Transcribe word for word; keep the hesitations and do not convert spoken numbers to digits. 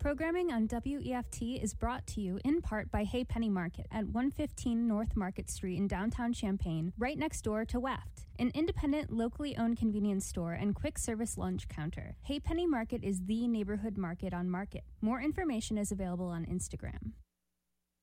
Programming on W E F T is brought to you in part by Hey Penny Market at one fifteen North Market Street in downtown Champaign, right next door to Weft, an independent, locally owned convenience store and quick service lunch counter. Hey Penny Market is the neighborhood market on Market. More information is available on Instagram.